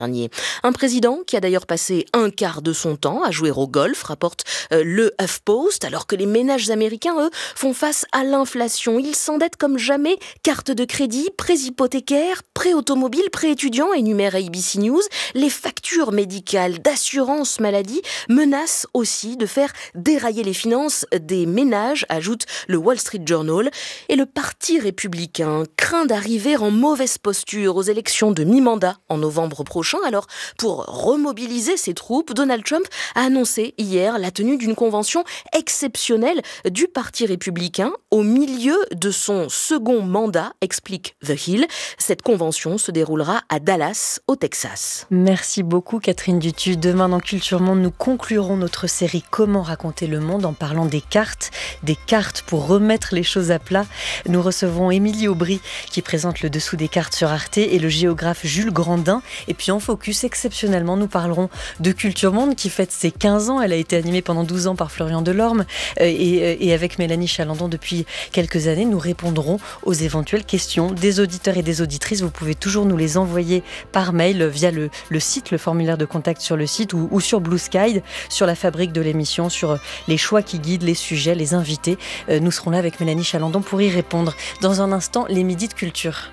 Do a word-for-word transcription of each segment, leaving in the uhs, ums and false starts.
Un président qui a d'ailleurs passé un quart de son temps à jouer au golf, rapporte euh, le HuffPost, alors que les ménages américains, eux, font face à l'inflation. Ils s'endettent comme jamais, carte de crédit, prêts hypothécaires, prêts automobiles, prêts étudiants, énumère A B C News. Les factures médicales d'assurance maladie menacent aussi de faire dérailler les finances des ménages, ajoute le Wall Street Journal. Et le Parti républicain craint d'arriver en mauvaise posture aux élections de mi-mandat en novembre prochain. Alors, pour remobiliser ses troupes, Donald Trump a annoncé hier la tenue d'une convention exceptionnelle du Parti républicain au milieu de son second mandat, explique The Hill. Cette convention se déroulera à Dallas, au Texas. Merci beaucoup Catherine Dutu. Demain dans Culture Monde, nous conclurons notre série Comment raconter le monde en parlant des cartes, des cartes pour remettre les choses à plat. Nous recevrons Émilie Aubry qui présente le dessous des cartes sur Arte et le géographe Jules Grandin. Et puis en focus, exceptionnellement, nous parlerons de Culture Monde qui fête ses quinze ans. Elle a été animée pendant douze ans par Florian Delorme et, et avec Mélanie Chalandon depuis quelques années. Nous répondrons aux éventuelles questions des auditeurs et des auditrices. Vous pouvez toujours nous les envoyer par mail via le, le site, le formulaire de contact sur le site ou, ou sur Blue Sky, sur la fabrique de l'émission, sur les choix qui guident les sujets, les invités. Nous serons là avec Mélanie Chalandon pour y répondre. Dans un instant, les midis de culture.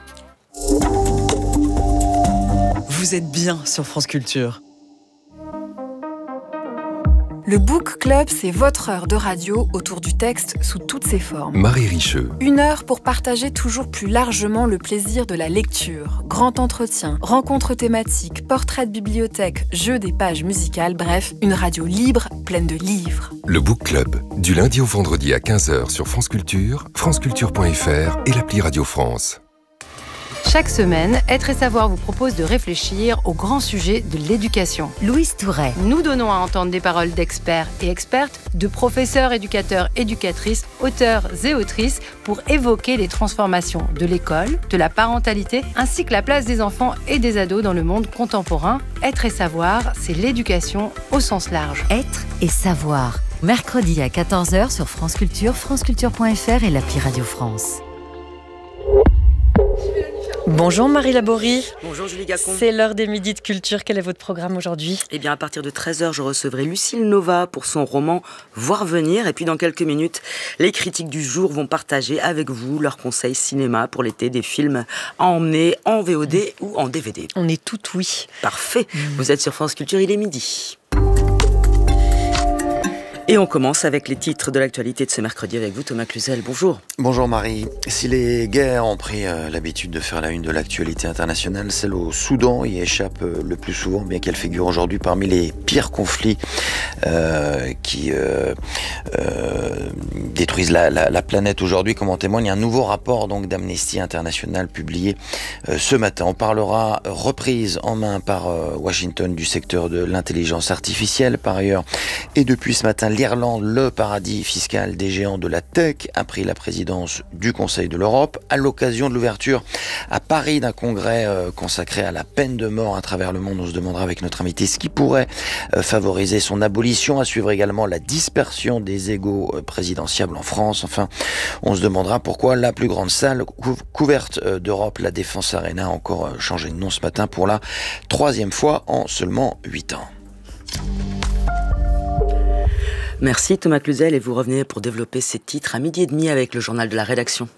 Vous êtes bien sur France Culture. Le Book Club, c'est votre heure de radio autour du texte sous toutes ses formes. Marie Richeux. Une heure pour partager toujours plus largement le plaisir de la lecture. Grand entretien, rencontres thématiques, portraits de bibliothèque, jeux des pages musicales, bref, une radio libre, pleine de livres. Le Book Club, du lundi au vendredi à quinze heures sur France Culture, franceculture point f r et l'appli Radio France. Chaque semaine, Être et Savoir vous propose de réfléchir au grand sujet de l'éducation. Louise Touret. Nous donnons à entendre des paroles d'experts et expertes, de professeurs, éducateurs, éducatrices, auteurs et autrices pour évoquer les transformations de l'école, de la parentalité, ainsi que la place des enfants et des ados dans le monde contemporain. Être et Savoir, c'est l'éducation au sens large. Être et Savoir. Mercredi à quatorze heures sur France Culture, franceculture point f r et l'appli Radio France. Bonjour Marie Laborie. Bonjour Julie Gacon. C'est l'heure des midis de culture. Quel est votre programme aujourd'hui ? Eh bien, à partir de treize heures, je recevrai Lucille Nova pour son roman Voir venir. Et puis, dans quelques minutes, les critiques du jour vont partager avec vous leurs conseils cinéma pour l'été, des films à emmener en V O D mmh. ou en D V D. On est tout oui. Parfait. Mmh. Vous êtes sur France Culture, il est midi. Et on commence avec les titres de l'actualité de ce mercredi avec vous, Thomas Cluzel. Bonjour. Bonjour Marie. Si les guerres ont pris euh, l'habitude de faire la une de l'actualité internationale, celle au Soudan y échappe euh, le plus souvent, bien qu'elle figure aujourd'hui parmi les pires conflits euh, qui euh, euh, détruisent la, la, la planète aujourd'hui, comme en témoigne un nouveau rapport donc d'Amnesty International publié euh, ce matin. On parlera reprise en main par euh, Washington du secteur de l'intelligence artificielle par ailleurs. Et depuis ce matin, l'Irlande, le paradis fiscal des géants de la tech, a pris la présidence du Conseil de l'Europe à l'occasion de l'ouverture à Paris d'un congrès euh, consacré à la peine de mort à travers le monde. On se demandera avec notre invité ce qui pourrait euh, favoriser son abolition, à suivre également la dispersion des égos euh, présidentiables en France. Enfin, on se demandera pourquoi la plus grande salle cou- couverte euh, d'Europe, la Défense Arena, a encore euh, changé de nom ce matin pour la troisième fois en seulement huit ans. Merci Thomas Cluzel et vous revenez pour développer ces titres à midi et demi avec le journal de la rédaction.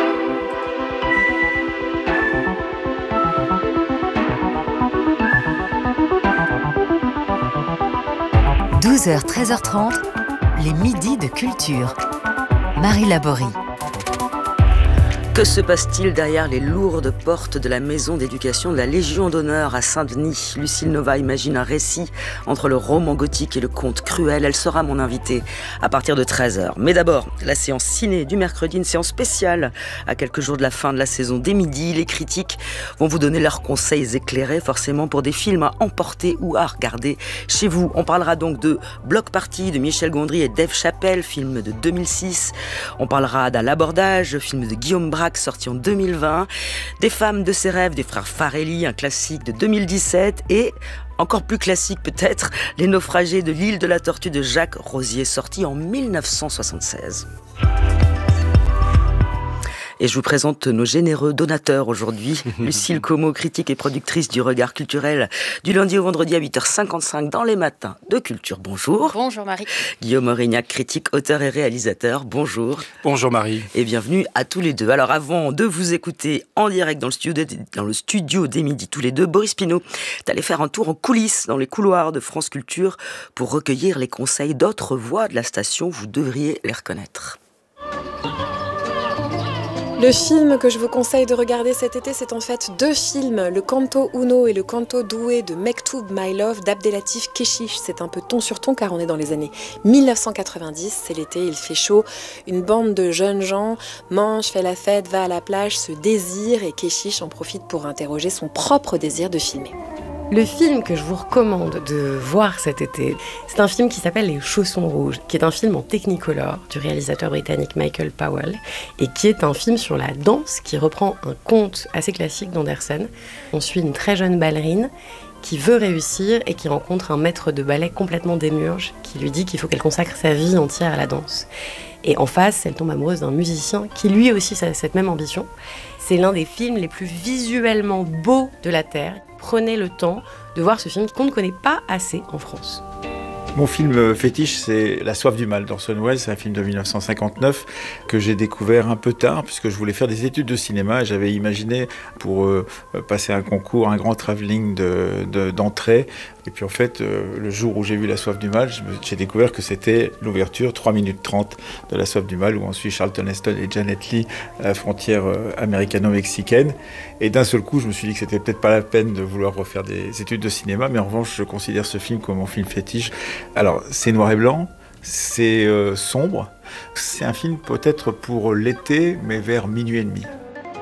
douze heures treize heures trente, les midis de culture. Marie Laborie. Que se passe-t-il derrière les lourdes portes de la maison d'éducation de la Légion d'honneur à Saint-Denis ? Lucille Nova imagine un récit entre le roman gothique et le conte cruel. Elle sera mon invitée à partir de treize heures. Mais d'abord, la séance ciné du mercredi, une séance spéciale à quelques jours de la fin de la saison. Dès midi, les critiques vont vous donner leurs conseils éclairés, forcément pour des films à emporter ou à regarder chez vous. On parlera donc de Bloc Party de Michel Gondry et Dave Chappelle, film de deux mille six. On parlera d'À l'abordage, film de Guillaume Braque, sorti en deux mille vingt, Des femmes de ses rêves des frères Farelli, un classique de deux mille dix-sept, et encore plus classique peut-être, Les naufragés de l'île de la Tortue de Jacques Rosier, sorti en mille neuf cent soixante-seize. Et je vous présente nos généreux donateurs aujourd'hui. Lucille Como, critique et productrice du Regard culturel, du lundi au vendredi à huit heures cinquante-cinq dans les matins de Culture. Bonjour. Bonjour Marie. Guillaume Aurignac, critique, auteur et réalisateur. Bonjour. Bonjour Marie. Et bienvenue à tous les deux. Alors avant de vous écouter en direct dans le studio, dans le studio des midis tous les deux, Boris Pinault est allé faire un tour en coulisses dans les couloirs de France Culture pour recueillir les conseils d'autres voix de la station. Vous devriez les reconnaître. Le film que je vous conseille de regarder cet été, c'est en fait deux films, le Canto Uno et le Canto Doué de Mektoub My Love d'Abdelatif Kechiche. C'est un peu ton sur ton car on est dans les années dix-neuf cent quatre-vingt-dix, c'est l'été, il fait chaud. Une bande de jeunes gens mange, fait la fête, va à la plage, se désire et Kechiche en profite pour interroger son propre désir de filmer. Le film que je vous recommande de voir cet été, c'est un film qui s'appelle Les Chaussons Rouges, qui est un film en Technicolor du réalisateur britannique Michael Powell, et qui est un film sur la danse qui reprend un conte assez classique d'Andersen. On suit une très jeune ballerine qui veut réussir et qui rencontre un maître de ballet complètement démiurge qui lui dit qu'il faut qu'elle consacre sa vie entière à la danse. Et en face, elle tombe amoureuse d'un musicien qui lui aussi a cette même ambition. C'est l'un des films les plus visuellement beaux de la Terre. Prenez le temps de voir ce film qu'on ne connaît pas assez en France. Mon film fétiche, c'est La soif du mal d'Orson Welles. C'est un film de dix-neuf cent cinquante-neuf que j'ai découvert un peu tard puisque je voulais faire des études de cinéma et j'avais imaginé pour euh, passer un concours, un grand travelling de, de, d'entrée. Et puis en fait, euh, le jour où j'ai vu La soif du mal, j'ai découvert que c'était l'ouverture, trois minutes trente de La soif du mal, où on suit Charlton Heston et Janet Leigh à la frontière euh, américano-mexicaine. Et d'un seul coup, je me suis dit que c'était peut-être pas la peine de vouloir refaire des études de cinéma, mais en revanche, je considère ce film comme mon film fétiche. Alors, c'est noir et blanc, c'est euh, sombre, c'est un film peut-être pour l'été, mais vers minuit et demi.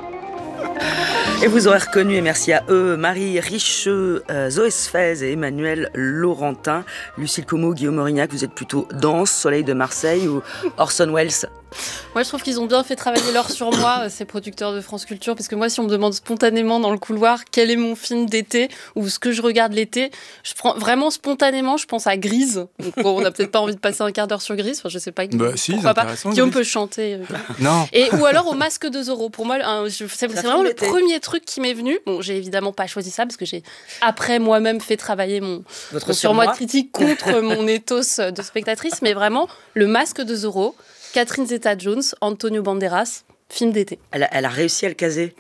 Et vous aurez reconnu, et merci à eux, Marie Richeux, euh, Zoé Sfez et Emmanuel Laurentin. Lucille Como, Guillaume Aurignac, vous êtes plutôt Danse, Soleil de Marseille ou Orson Welles? Moi, je trouve qu'ils ont bien fait travailler l'heure sur moi, ces producteurs de France Culture, parce que moi, si on me demande spontanément dans le couloir quel est mon film d'été ou ce que je regarde l'été, je prends vraiment spontanément, je pense à Grise. Donc, bon, on n'a peut-être pas envie de passer un quart d'heure sur Grise, enfin, je sais pas. Bah, si, pourquoi pas. Guillaume Grise. peut chanter. Euh, non. Et ou alors au Masque de Zorro. Pour moi, un, je, c'est, c'est vraiment le premier truc qui m'est venu. Bon, j'ai évidemment pas choisi ça parce que j'ai après moi-même fait travailler mon, mon surmoi de critique contre mon ethos de spectatrice, mais vraiment le Masque de Zorro. Catherine Zeta-Jones, Antonio Banderas, film d'été. Elle a, elle a réussi à le caser.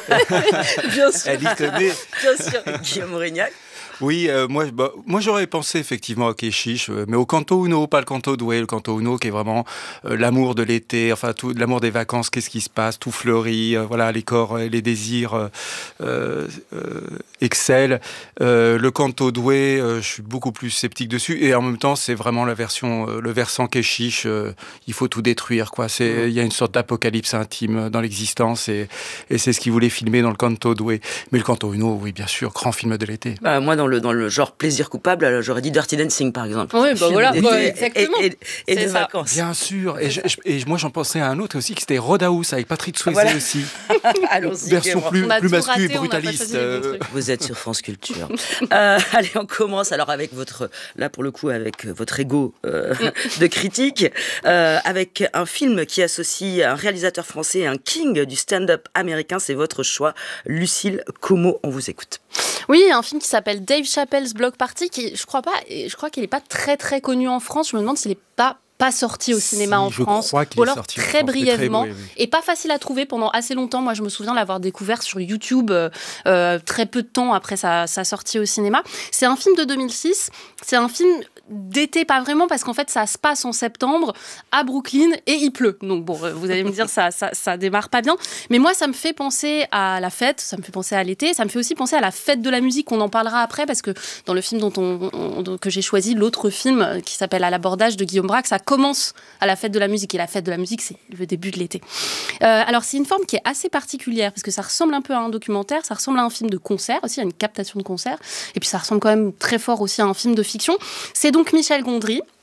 Bien sûr. Elle y tenait. Bien sûr. Guillaume Aurignac. Oui, euh, moi, bah, moi j'aurais pensé effectivement à Kechiche, euh, mais au Canto Uno, pas le Canto Doué, le Canto Uno qui est vraiment euh, l'amour de l'été, enfin tout, l'amour des vacances, qu'est-ce qui se passe, tout fleurit, euh, voilà, les corps et les désirs euh, euh, excellent. Euh, le Canto Doué, euh, je suis beaucoup plus sceptique dessus, et en même temps c'est vraiment la version, euh, le versant Kechiche, euh, il faut tout détruire, quoi. C'est, il y a une sorte d'apocalypse intime dans l'existence, et, et c'est ce qu'il voulait filmer dans le Canto Doué. Mais le Canto Uno, oui, bien sûr, grand film de l'été. Bah, moi, dans le, dans le genre plaisir coupable, alors, j'aurais dit Dirty Dancing, par exemple. Oui, bah voilà, bah, exactement. Et, et, et des vacances. Bien sûr. Et, je, et moi, j'en pensais à un autre aussi, qui c'était Roadhouse, avec Patrick Swayze voilà. aussi. Allons-y. Version plus, plus masculine, raté, brutaliste. Euh... Vous êtes sur France Culture. euh, allez, on commence alors avec votre, là pour le coup, avec votre ego euh, de critique, euh, avec un film qui associe un réalisateur français et un king du stand-up américain. C'est votre choix. Lucille Como, on vous écoute. Oui, un film qui s'appelle Dave Chappelle's Block Party, qui je crois pas, je crois qu'il est pas très très connu en France. Je me demande s'il est pas pas sorti au cinéma si, en je France, crois qu'il ou alors est sorti très brièvement, très beau, oui. et pas facile à trouver pendant assez longtemps. Moi, je me souviens l'avoir découvert sur YouTube euh, très peu de temps après sa, sa sortie au cinéma. C'est un film de deux mille six, c'est un film d'été, pas vraiment, parce qu'en fait, ça se passe en septembre à Brooklyn et il pleut. Donc bon, vous allez me dire, ça, ça, ça démarre pas bien. Mais moi, ça me fait penser à la fête, ça me fait penser à l'été, ça me fait aussi penser à la fête de la musique. On en parlera après, parce que dans le film dont on, on, que j'ai choisi, l'autre film qui s'appelle À l'abordage de Guillaume Braque, ça commence à la fête de la musique. Et la fête de la musique, c'est le début de l'été. Euh, alors, c'est une forme qui est assez particulière, parce que ça ressemble un peu à un documentaire, ça ressemble à un film de concert aussi, à une captation de concert. Et puis, ça ressemble quand même très fort aussi à un film de fiction. C'est donc Michel Gondry,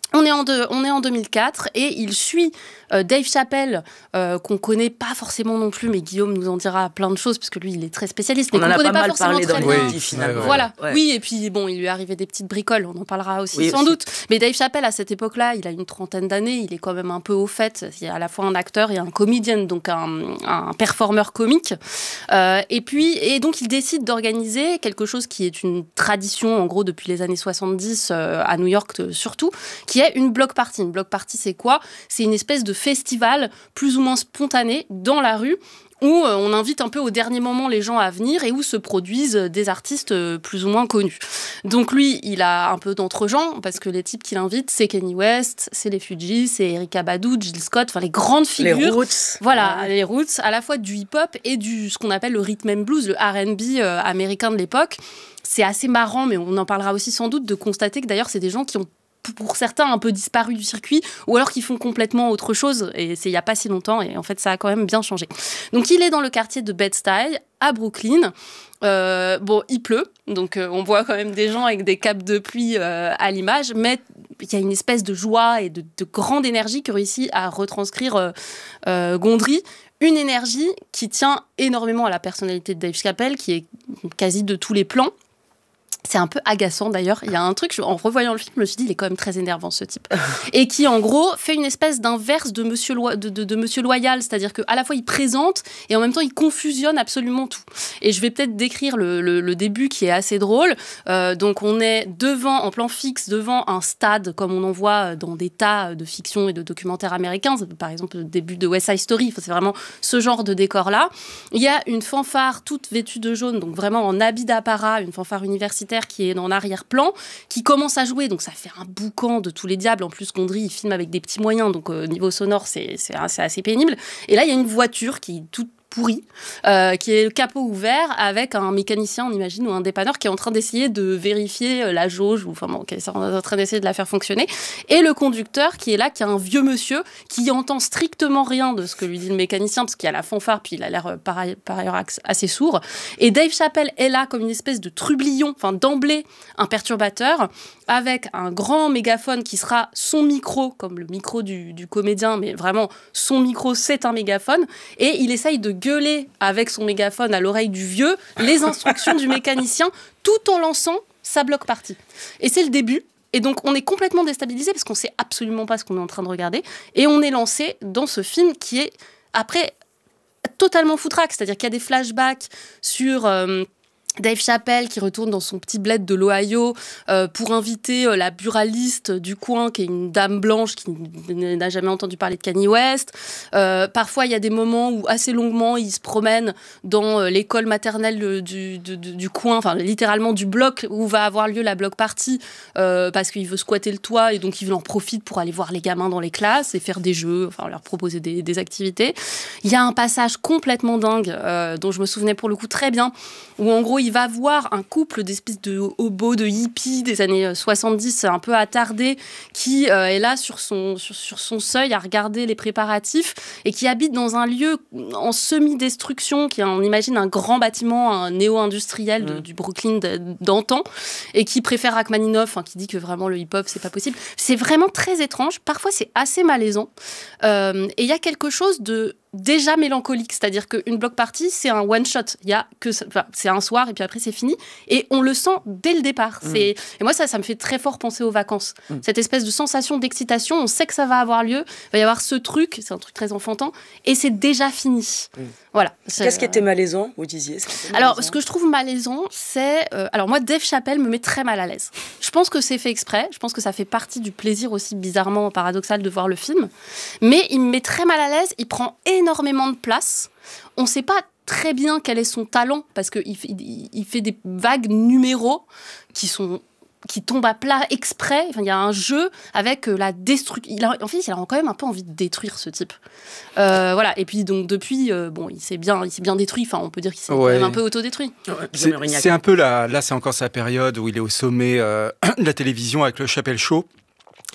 On est, en de, on est en deux mille quatre et il suit euh, Dave Chappelle, euh, qu'on connaît pas forcément non plus, mais Guillaume nous en dira plein de choses, parce que lui, il est très spécialiste. Mais on en a pas pas mal forcément parlé dans bien. les finalement. Voilà, ouais. oui, et puis bon, il lui est arrivé des petites bricoles, on en parlera aussi oui, sans aussi. doute. Mais Dave Chappelle, à cette époque-là, il a une trentaine d'années, il est quand même un peu au fait. Il est à la fois un acteur et un comédien, donc un, un performeur comique. Euh, et puis, et donc, il décide d'organiser quelque chose qui est une tradition, en gros, depuis les années soixante-dix, euh, à New York euh, surtout, qui est une block party. Une block party, c'est quoi ? C'est une espèce de festival plus ou moins spontané dans la rue où euh, on invite un peu au dernier moment les gens à venir et où se produisent des artistes euh, plus ou moins connus. Donc lui, il a un peu d'entre-gens parce que les types qu'il invite, c'est Kanye West, c'est les Fugees, c'est Erykah Badu, Jill Scott, enfin les grandes figures. Les Roots. Voilà, ouais. les Roots, à la fois du hip-hop et du ce qu'on appelle le rhythm and blues, le R and B euh, américain de l'époque. C'est assez marrant, mais on en parlera aussi sans doute, de constater que d'ailleurs, c'est des gens qui ont pour certains un peu disparu du circuit, ou alors qu'ils font complètement autre chose, et c'est il n'y a pas si longtemps, et en fait ça a quand même bien changé. Donc il est dans le quartier de Bed-Stuy, à Brooklyn. Euh, bon, il pleut, donc euh, on voit quand même des gens avec des capes de pluie euh, à l'image, mais il y a une espèce de joie et de, de grande énergie que réussit à retranscrire euh, euh, Gondry. Une énergie qui tient énormément à la personnalité de Dave Chappelle, qui est quasi de tous les plans. C'est un peu agaçant d'ailleurs. Il y a un truc, en revoyant le film, je me suis dit, il est quand même très énervant ce type. Et qui en gros fait une espèce d'inverse de Monsieur, Lo- de, de, de Monsieur Loyal, c'est-à-dire qu'à la fois il présente et en même temps il confusionne absolument tout. Et je vais peut-être décrire le, le, le début qui est assez drôle. Euh, donc on est devant, en plan fixe, devant un stade comme on en voit dans des tas de fictions et de documentaires américains. Par exemple le début de West Side Story, c'est vraiment ce genre de décor-là. Il y a une fanfare toute vêtue de jaune, donc vraiment en habit d'apparat, une fanfare universitaire qui est en arrière-plan, qui commence à jouer, donc ça fait un boucan de tous les diables. En plus, Gondry, il filme avec des petits moyens, donc euh, niveau sonore, c'est, c'est, c'est assez pénible. Et là, il y a une voiture qui est toute pourri, euh, qui est le capot ouvert avec un mécanicien, on imagine, ou un dépanneur qui est en train d'essayer de vérifier la jauge, ou enfin bon, qui est en train d'essayer de la faire fonctionner. Et le conducteur qui est là, qui est un vieux monsieur, qui entend strictement rien de ce que lui dit le mécanicien, parce qu'il y a la fanfare, puis il a l'air par ailleurs, par ailleurs assez sourd. Et Dave Chappelle est là comme une espèce de trublion, enfin d'emblée un perturbateur, avec un grand mégaphone qui sera son micro, comme le micro du, du comédien, mais vraiment son micro, c'est un mégaphone. Et il essaye de gueuler avec son mégaphone à l'oreille du vieux les instructions du mécanicien tout en lançant sa block party. Et c'est le début. Et donc, on est complètement déstabilisé parce qu'on ne sait absolument pas ce qu'on est en train de regarder. Et on est lancé dans ce film qui est, après, totalement foutraque. C'est-à-dire qu'il y a des flashbacks sur... Euh, Dave Chappelle qui retourne dans son petit bled de l'Ohio euh, pour inviter euh, la buraliste du coin, qui est une dame blanche qui n- n'a jamais entendu parler de Kanye West. Euh, parfois, il y a des moments où, assez longuement, il se promène dans euh, l'école maternelle de, du, de, de, du coin, enfin littéralement du bloc où va avoir lieu la block party, euh, parce qu'il veut squatter le toit et donc il en profite pour aller voir les gamins dans les classes et faire des jeux, enfin leur proposer des, des activités. Il y a un passage complètement dingue, euh, dont je me souvenais pour le coup très bien, où en gros, il va voir un couple d'espèces de hobos, de hippies des années soixante-dix, un peu attardés, qui euh, est là sur son, sur, sur son seuil à regarder les préparatifs et qui habite dans un lieu en semi-destruction, qui est, on imagine, un grand bâtiment un néo-industriel de, mmh. du Brooklyn d'antan, et qui préfère Rachmaninoff, hein, qui dit que vraiment le hip-hop, c'est pas possible. C'est vraiment très étrange. Parfois, c'est assez malaisant. Euh, et il y a quelque chose de déjà mélancolique, c'est-à-dire qu'une block party, c'est un one-shot. Il y a que ça, enfin, c'est un soir et puis après c'est fini. Et on le sent dès le départ. Mmh. C'est, et moi, ça, ça me fait très fort penser aux vacances. Mmh. Cette espèce de sensation d'excitation, on sait que ça va avoir lieu, il va y avoir ce truc, c'est un truc très enfantin, et c'est déjà fini. Mmh. Voilà. Qu'est-ce qui était malaisant, vous disiez? Alors, ce que je trouve malaisant, c'est... Euh, alors moi, Dave Chappelle me met très mal à l'aise. Je pense que c'est fait exprès, je pense que ça fait partie du plaisir aussi bizarrement paradoxal de voir le film, mais il me met très mal à l'aise, il prend énormément de place. On ne sait pas très bien quel est son talent, parce qu'il fait, il, il fait des vagues numéros qui sont... qui tombe à plat exprès. Enfin, il y a un jeu avec la destruction. En fait, il a quand même un peu envie de détruire ce type. Euh, voilà. Et puis, donc, depuis, euh, bon, il s'est bien, il s'est bien détruit. Enfin, on peut dire qu'il s'est ouais. quand même un peu autodétruit. C'est, c'est un peu là, là, c'est encore sa période où il est au sommet euh, de la télévision avec le Chappelle Show.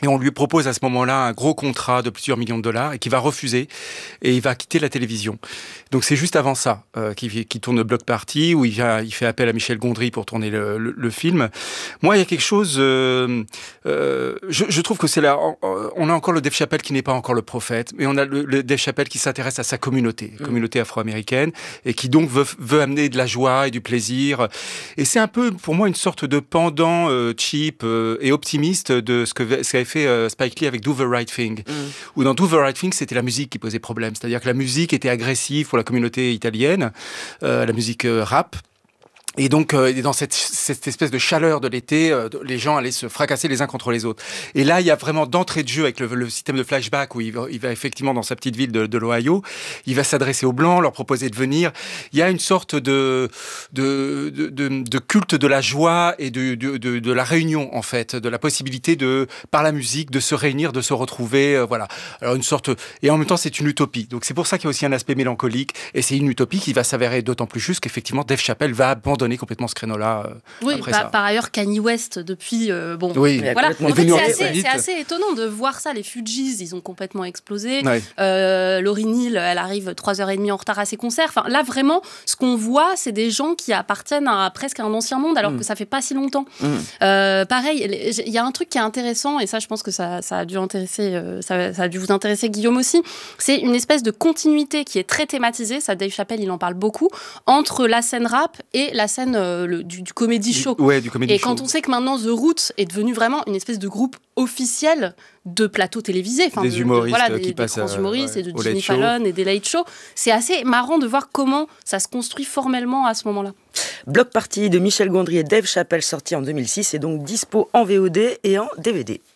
Et on lui propose à ce moment-là un gros contrat de plusieurs millions de dollars et qu'il va refuser et il va quitter la télévision. Donc c'est juste avant ça euh, qu'il, qu'il tourne le Block Party où il, vient, il fait appel à Michel Gondry pour tourner le, le, le film. Moi, il y a quelque chose... Euh, euh, je, je trouve que c'est là... On a encore le Dave Chappelle qui n'est pas encore le prophète, mais on a le, le Dave Chappelle qui s'intéresse à sa communauté, mmh. communauté afro-américaine, et qui donc veut, veut amener de la joie et du plaisir. Et c'est un peu, pour moi, une sorte de pendant euh, cheap euh, et optimiste de ce que ce qu'avait fait euh, Spike Lee avec Do the Right Thing. Mmh. Où dans Do the Right Thing, c'était la musique qui posait problème. C'est-à-dire que la musique était agressive pour la communauté italienne, euh, la musique euh, rap. Et donc, euh, dans cette, cette espèce de chaleur de l'été, euh, les gens allaient se fracasser les uns contre les autres. Et là, il y a vraiment d'entrée de jeu avec le, le système de flashback où il va, il va effectivement dans sa petite ville de, de l'Ohio, il va s'adresser aux Blancs, leur proposer de venir. Il y a une sorte de, de, de, de, de culte de la joie et de, de, de, de la réunion, en fait, de la possibilité de, par la musique, de se réunir, de se retrouver, euh, voilà. Alors, une sorte... Et en même temps, c'est une utopie. Donc, c'est pour ça qu'il y a aussi un aspect mélancolique. Et c'est une utopie qui va s'avérer d'autant plus juste qu'effectivement, Dave Chappelle va abandonner donner complètement ce créneau-là. Euh, oui, après par, ça. par ailleurs, Kanye West, depuis... Euh, bon, oui, voilà. En fait, c'est assez, vite. c'est assez étonnant de voir ça. Les Fugees, ils ont complètement explosé. Ouais. Euh, Lauryn Hill, elle arrive trois heures trente en retard à ses concerts. Enfin, là, vraiment, ce qu'on voit, c'est des gens qui appartiennent à presque un ancien monde, alors mm. que ça fait pas si longtemps. Mm. Euh, pareil, il y a un truc qui est intéressant, et ça, je pense que ça, ça, a, dû intéresser, euh, ça, ça a dû vous intéresser, Guillaume aussi. C'est une espèce de continuité qui est très thématisée, ça, Dave Chappelle, il en parle beaucoup, entre la scène rap et la scène euh, le, du, du comedy show. Ouais, du comedy et show. quand on sait que maintenant The Roots est devenu vraiment une espèce de groupe officiel de plateaux télévisés, enfin des de, humoristes de, voilà, qui des, passent des grands humoristes euh, et de Jimmy Fallon et des Late Show. C'est assez marrant de voir comment ça se construit formellement à ce moment-là. Block Party de Michel Gondry et Dave Chappelle, sorti en deux mille six, est donc dispo en V O D et en D V D.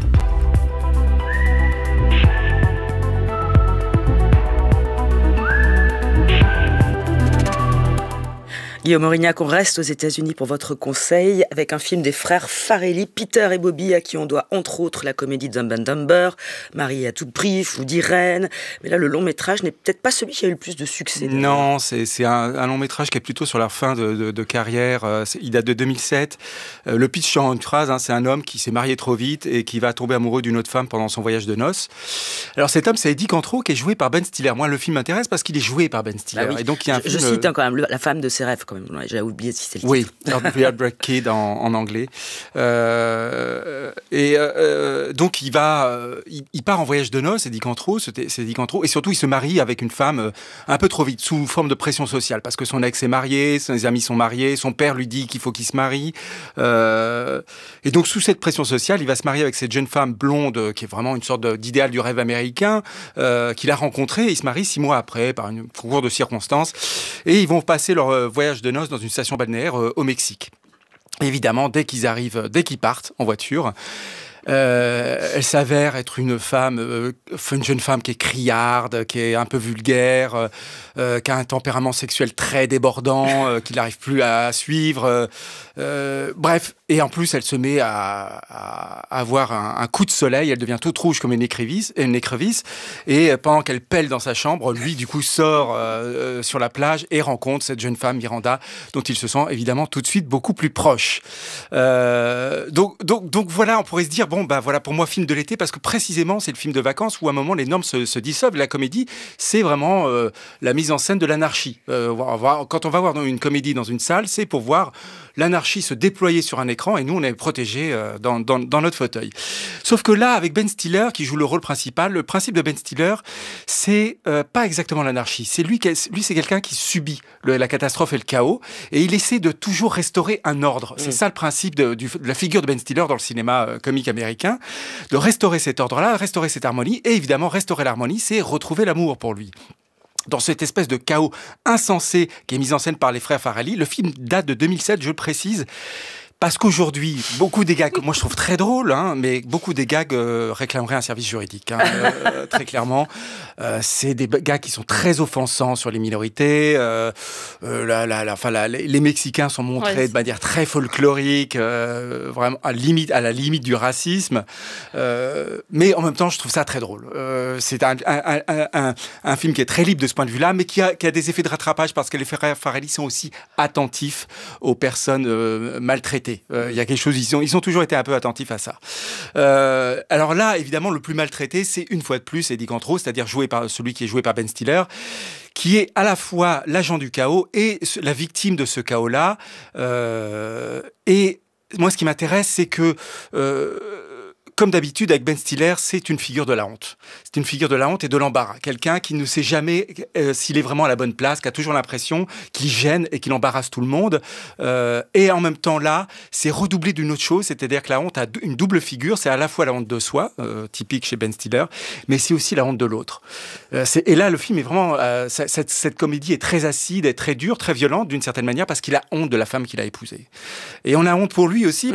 Guillaume Aurignac, on reste aux États-Unis pour votre conseil avec un film des frères Farrelly, Peter et Bobby, à qui on doit entre autres la comédie Dumb and Dumber, Marie à tout prix, Fou d'Irène. Mais là, le long métrage n'est peut-être pas celui qui a eu le plus de succès. Non, c'est, c'est un, un long métrage qui est plutôt sur la fin de, de, de carrière. Il date de deux mille sept. Le pitch en une phrase, hein, c'est un homme qui s'est marié trop vite et qui va tomber amoureux d'une autre femme pendant son voyage de noces. Alors cet homme, c'est Eddie Cantrow, qui est joué par Ben Stiller. Moi, le film m'intéresse parce qu'il est joué par Ben Stiller. Ah oui. Et donc, il y a un je, film... je cite hein, quand même la femme de ses rêves. Quand même. J'ai oublié si c'est le oui, titre. The Heartbreak Kid en, en anglais. Euh, et euh, donc il va, euh, il, il part en voyage de noces, Eddie Cantrow, c'est Eddie Cantrow, et surtout il se marie avec une femme euh, un peu trop vite, sous forme de pression sociale, parce que son ex est marié, ses amis sont mariés, son père lui dit qu'il faut qu'il se marie, euh, et donc sous cette pression sociale, il va se marier avec cette jeune femme blonde qui est vraiment une sorte d'idéal du rêve américain, euh, qu'il a rencontré, et il se marie six mois après par un concours de circonstances, et ils vont passer leur euh, voyage de noces dans une station balnéaire euh, au Mexique. Évidemment, dès qu'ils arrivent, dès qu'ils partent en voiture, euh, elle s'avère être une femme, euh, une jeune femme qui est criarde, qui est un peu vulgaire, euh, qui a un tempérament sexuel très débordant, euh, qu'il n'arrive plus à suivre. Euh, euh, bref, et en plus, elle se met à, à avoir un, un coup de soleil. Elle devient toute rouge comme une écrevisse, une écrevisse. Et pendant qu'elle pèle dans sa chambre, lui, du coup, sort euh, sur la plage et rencontre cette jeune femme, Miranda, dont il se sent évidemment tout de suite beaucoup plus proche. Euh, donc, donc, donc voilà, on pourrait se dire, bon, bah voilà, pour moi, film de l'été, parce que précisément, c'est le film de vacances où à un moment, les normes se, se dissolvent. La comédie, c'est vraiment euh, la mise en scène de l'anarchie. Euh, quand on va voir une comédie dans une salle, c'est pour voir l'anarchie se déployer sur un écran et nous, on est protégés euh, dans, dans, dans notre fauteuil. Sauf que là, avec Ben Stiller, qui joue le rôle principal, le principe de Ben Stiller, c'est euh, pas exactement l'anarchie. C'est lui, qui, lui c'est quelqu'un qui subit le, la catastrophe et le chaos et il essaie de toujours restaurer un ordre. C'est mmh. ça le principe de, du, de la figure de Ben Stiller dans le cinéma euh, comique américain, de restaurer cet ordre-là, restaurer cette harmonie et évidemment, restaurer l'harmonie, c'est retrouver l'amour pour lui. Dans cette espèce de chaos insensé qui est mis en scène par les frères Farrelly. Le film date de deux mille sept, je le précise, parce qu'aujourd'hui, beaucoup des gags, moi je trouve très drôle, hein, mais beaucoup des gags euh, réclameraient un service juridique, hein, euh, très clairement. Euh, c'est des gags qui sont très offensants sur les minorités. Euh, euh, la, la, la, enfin, la, les Mexicains sont montrés ouais, de manière très folklorique, euh, vraiment à, limite, à la limite du racisme. Euh, mais en même temps, je trouve ça très drôle. Euh, c'est un, un, un, un, un film qui est très libre de ce point de vue-là, mais qui a, qui a des effets de rattrapage parce que les frères Farrelly sont aussi attentifs aux personnes euh, maltraitées maltraité. Euh, il y a quelque chose, ils ont, ils ont toujours été un peu attentifs à ça. Euh, alors là, évidemment, le plus maltraité, c'est une fois de plus Eddie Cantor, c'est-à-dire joué par celui qui est joué par Ben Stiller, qui est à la fois l'agent du chaos et la victime de ce chaos-là. Euh, et moi, ce qui m'intéresse, c'est que euh, comme d'habitude, avec Ben Stiller, c'est une figure de la honte. C'est une figure de la honte et de l'embarras. Quelqu'un qui ne sait jamais euh, s'il est vraiment à la bonne place, qui a toujours l'impression qu'il gêne et qu'il embarrasse tout le monde. Euh, et en même temps, là, c'est redoublé d'une autre chose, c'est-à-dire que la honte a une double figure. C'est à la fois la honte de soi, euh, typique chez Ben Stiller, mais c'est aussi la honte de l'autre. Euh, c'est, et là, le film est vraiment... Euh, cette, cette comédie est très acide, est très dure, très violente d'une certaine manière, parce qu'il a honte de la femme qu'il a épousée. Et on a honte pour lui aussi,